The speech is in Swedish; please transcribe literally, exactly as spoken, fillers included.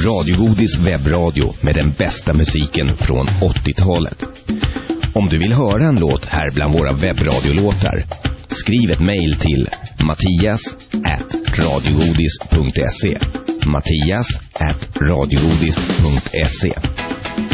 Radiogodis webbradio med den bästa musiken från åttiotalet. Om du vill höra en låt här bland våra webbradiolåtar, skriv ett mejl till mattias at radiogodis punkt se. mattias at radiogodis punkt se.